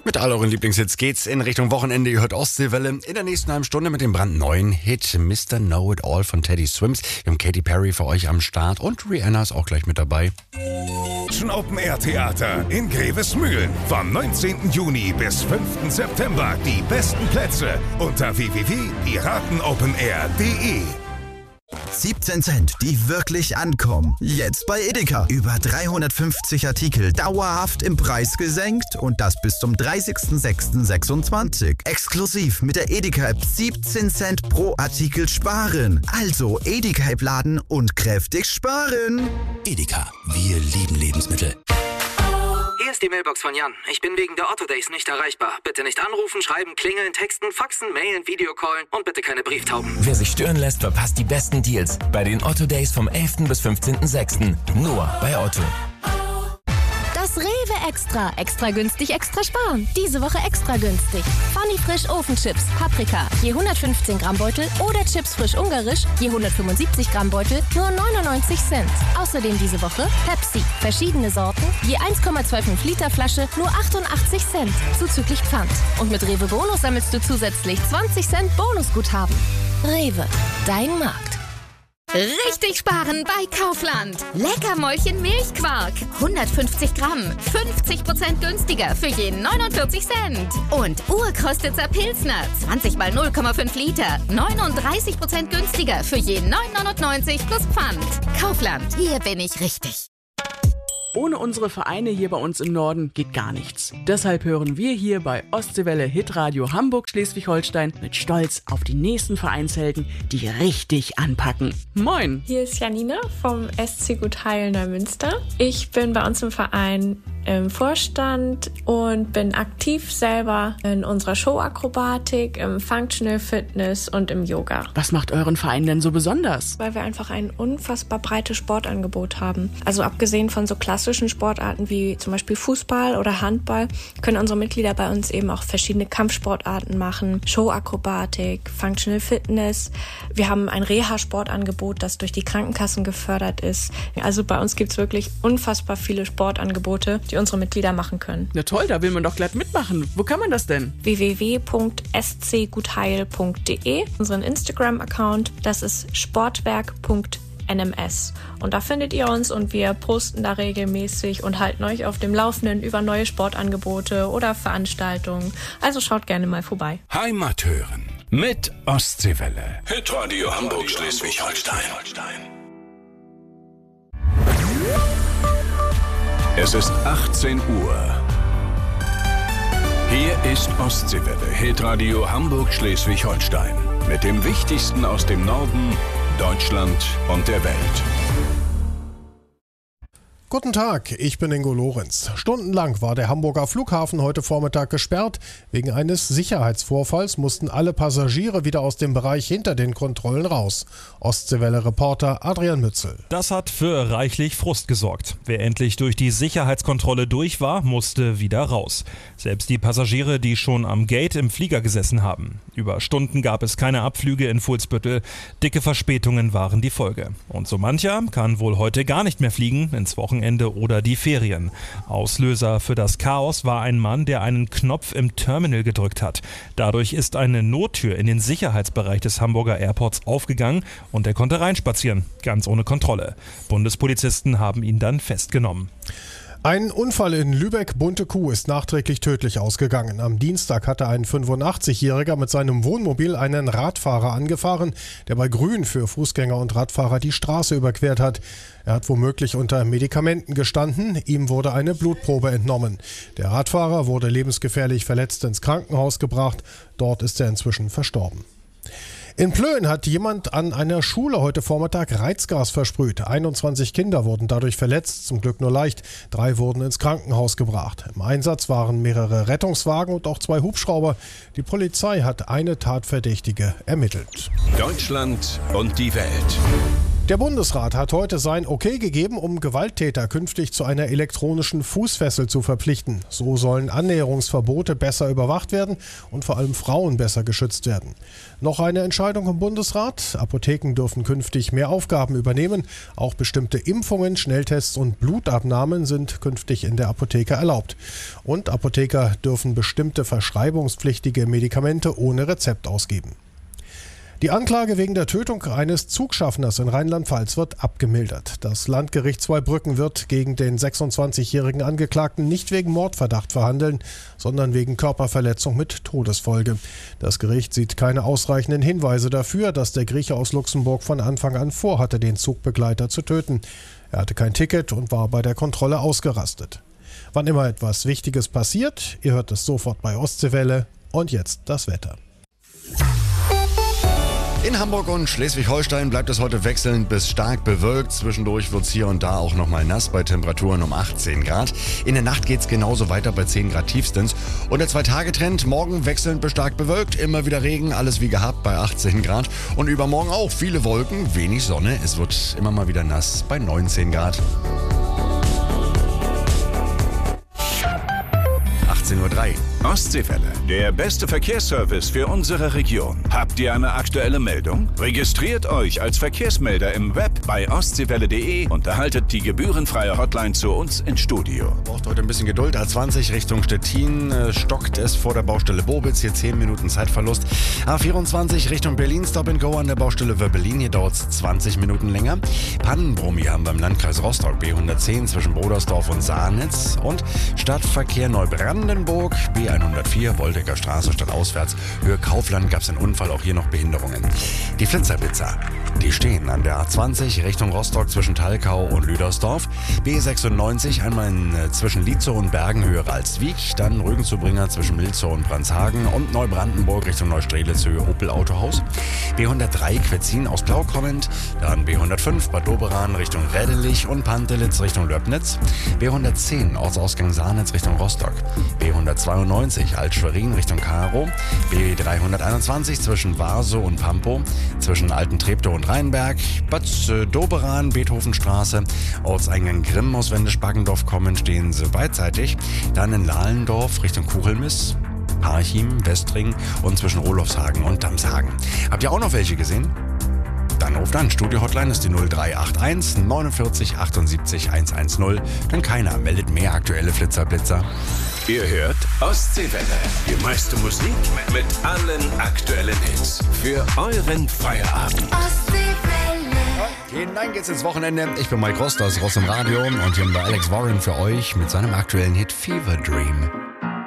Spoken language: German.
Mit all euren Lieblingshits geht's in Richtung Wochenende. Ihr hört Ostseewelle in der nächsten halben Stunde mit dem brandneuen Hit Mr. Know-It-All von Teddy Swims. Wir haben Katy Perry für euch am Start und Rihanna ist auch gleich mit dabei. Open Air Theater in Grevesmühlen. Vom 19. Juni bis 5. September die besten Plätze unter www.piratenopenair.de. 17 Cent, die wirklich ankommen. Jetzt bei Edeka. Über 350 Artikel dauerhaft im Preis gesenkt und das bis zum 30.06.26. Exklusiv mit der Edeka-App 17 Cent pro Artikel sparen. Also Edeka-App laden und kräftig sparen. Edeka, wir lieben Lebensmittel. Hier ist die Mailbox von Jan. Ich bin wegen der Otto Days nicht erreichbar. Bitte nicht anrufen, schreiben, klingeln, texten, faxen, mailen, Videocallen und bitte keine Brieftauben. Wer sich stören lässt, verpasst die besten Deals bei den Otto Days vom 11. bis 15.06. Nur bei Otto. Das Rewe Extra. Extra günstig, extra sparen. Diese Woche extra günstig. Funny Frisch Ofenchips, Paprika, je 115 Gramm Beutel oder Chips frisch ungarisch, je 175 Gramm Beutel, nur 99 Cent. Außerdem diese Woche Pepsi, verschiedene Sorten, je 1,25 Liter Flasche, nur 88 Cent, zuzüglich Pfand. Und mit Rewe Bonus sammelst du zusätzlich 20 Cent Bonusguthaben. Rewe, dein Markt. Richtig sparen bei Kaufland. Leckermäulchen Milchquark. 150 Gramm. 50% günstiger für je 49 Cent. Und Urkrostitzer Pilsner. 20 mal 0,5 Liter. 39% günstiger für je 9,99 plus Pfand. Kaufland. Hier bin ich richtig. Ohne unsere Vereine hier bei uns im Norden geht gar nichts. Deshalb hören wir hier bei Ostseewelle Hitradio Hamburg-Schleswig-Holstein mit Stolz auf die nächsten Vereinshelden, die richtig anpacken. Moin! Hier ist Janina vom SC Gutheil Neumünster. Ich bin bei uns im Verein im Vorstand und bin aktiv selber in unserer Showakrobatik, im Functional Fitness und im Yoga. Was macht euren Verein denn so besonders? Weil wir einfach ein unfassbar breites Sportangebot haben. Also abgesehen von so klassischen Sportarten wie zum Beispiel Fußball oder Handball, können unsere Mitglieder bei uns eben auch verschiedene Kampfsportarten machen, Showakrobatik, Functional Fitness. Wir haben ein Reha-Sportangebot, das durch die Krankenkassen gefördert ist. Also bei uns gibt es wirklich unfassbar viele Sportangebote, die unsere Mitglieder machen können. Na toll, da will man doch glatt mitmachen. Wo kann man das denn? www.scgutheil.de, unseren Instagram-Account, das ist sportwerk.nms. Und da findet ihr uns und wir posten da regelmäßig und halten euch auf dem Laufenden über neue Sportangebote oder Veranstaltungen. Also schaut gerne mal vorbei. Heimat hören mit Ostseewelle. Hitradio Hamburg-Schleswig-Holstein. Es ist 18 Uhr. Hier ist Ostseewelle, Hitradio Hamburg-Schleswig-Holstein. Mit dem Wichtigsten aus dem Norden, Deutschland und der Welt. Guten Tag, ich bin Ingo Lorenz. Stundenlang war der Hamburger Flughafen heute Vormittag gesperrt. Wegen eines Sicherheitsvorfalls mussten alle Passagiere wieder aus dem Bereich hinter den Kontrollen raus. Ostseewelle-Reporter Adrian Mützel. Das hat für reichlich Frust gesorgt. Wer endlich durch die Sicherheitskontrolle durch war, musste wieder raus. Selbst die Passagiere, die schon am Gate im Flieger gesessen haben. Über Stunden gab es keine Abflüge in Fuhlsbüttel. Dicke Verspätungen waren die Folge. Und so mancher kann wohl heute gar nicht mehr fliegen, ins Wochenende oder die Ferien. Auslöser für das Chaos war ein Mann, der einen Knopf im Terminal gedrückt hat. Dadurch ist eine Nottür in den Sicherheitsbereich des Hamburger Airports aufgegangen und er konnte reinspazieren, ganz ohne Kontrolle. Bundespolizisten haben ihn dann festgenommen. Ein Unfall in Lübeck-Bunte Kuh ist nachträglich tödlich ausgegangen. Am Dienstag hatte ein 85-Jähriger mit seinem Wohnmobil einen Radfahrer angefahren, der bei Grün für Fußgänger und Radfahrer die Straße überquert hat. Er hat womöglich unter Medikamenten gestanden. Ihm wurde eine Blutprobe entnommen. Der Radfahrer wurde lebensgefährlich verletzt ins Krankenhaus gebracht. Dort ist er inzwischen verstorben. In Plön hat jemand an einer Schule heute Vormittag Reizgas versprüht. 21 Kinder wurden dadurch verletzt, zum Glück nur leicht. 3 wurden ins Krankenhaus gebracht. Im Einsatz waren mehrere Rettungswagen und auch 2 Hubschrauber. Die Polizei hat eine Tatverdächtige ermittelt. Deutschland und die Welt. Der Bundesrat hat heute sein Okay gegeben, um Gewalttäter künftig zu einer elektronischen Fußfessel zu verpflichten. So sollen Annäherungsverbote besser überwacht werden und vor allem Frauen besser geschützt werden. Noch eine Entscheidung im Bundesrat. Apotheken dürfen künftig mehr Aufgaben übernehmen. Auch bestimmte Impfungen, Schnelltests und Blutabnahmen sind künftig in der Apotheke erlaubt. Und Apotheker dürfen bestimmte verschreibungspflichtige Medikamente ohne Rezept ausgeben. Die Anklage wegen der Tötung eines Zugschaffners in Rheinland-Pfalz wird abgemildert. Das Landgericht Zweibrücken wird gegen den 26-jährigen Angeklagten nicht wegen Mordverdacht verhandeln, sondern wegen Körperverletzung mit Todesfolge. Das Gericht sieht keine ausreichenden Hinweise dafür, dass der Grieche aus Luxemburg von Anfang an vorhatte, den Zugbegleiter zu töten. Er hatte kein Ticket und war bei der Kontrolle ausgerastet. Wann immer etwas Wichtiges passiert, ihr hört es sofort bei Ostseewelle. Und jetzt das Wetter. In Hamburg und Schleswig-Holstein bleibt es heute wechselnd bis stark bewölkt. Zwischendurch wird es hier und da auch nochmal nass bei Temperaturen um 18 Grad. In der Nacht geht es genauso weiter bei 10 Grad tiefstens. Und der 2-Tage-Trend, morgen wechselnd bis stark bewölkt, immer wieder Regen, alles wie gehabt bei 18 Grad. Und übermorgen auch viele Wolken, wenig Sonne. Es wird immer mal wieder nass bei 19 Grad. 18:03 Uhr. Ostseewelle, der beste Verkehrsservice für unsere Region. Habt ihr eine aktuelle Meldung? Registriert euch als Verkehrsmelder im Web bei ostseewelle.de und erhaltet die gebührenfreie Hotline zu uns ins Studio. Braucht heute ein bisschen Geduld. A20 Richtung Stettin stockt es vor der Baustelle Bobitz. Hier 10 Minuten Zeitverlust. A24 Richtung Berlin, Stop and Go an der Baustelle Wöbbelin. Hier dauert es 20 Minuten länger. Pannenbrummi haben beim Landkreis Rostock B110 zwischen Brodersdorf und Saarnitz. Und Stadtverkehr Neubrandenburg B104 Woldecker Straße stadtauswärts. Höhe Kaufland gab es einen Unfall, auch hier noch Behinderungen. Die Flitzerblitzer, die stehen an der A20 Richtung Rostock zwischen Talkau und Lüdersdorf. B96 einmal zwischen Lietzow und Bergen Höhe Ralswiek. Dann Rügenzubringer zwischen Milzow und Brandhagen und Neubrandenburg Richtung Neustrelitz Höhe Opel Autohaus. B103 Quetzin aus Blau kommend. Dann B105 Bad Doberan Richtung Rädelich und Pantelitz Richtung Löbnitz. B110 Ortsausgang Saarnitz Richtung Rostock. B192 Alt-Schwerin Richtung Karo. B321 zwischen Warsow und Pampow. Zwischen Alten-Treptow und Rheinberg. Bad Doberan Beethovenstraße. Ortseingang Grimm aus Wendisch-Baggendorf kommen, stehen sie beidseitig. Dann in Lahlendorf Richtung Kuchelmiss. Parchim, Westring und zwischen Rolofshagen und Damshagen. Habt ihr auch noch welche gesehen? Dann ruft an. Studio-Hotline ist die 0381 49 78 110. Denn keiner meldet mehr aktuelle Flitzerblitzer. Ihr hört Ostseewelle. Die meiste Musik mit allen aktuellen Hits. Für euren Feierabend. Hinein geht's ins Wochenende. Ich bin Mike Ross, das Ross im Radio. Und hier haben wir Alex Warren für euch mit seinem aktuellen Hit Fever Dream.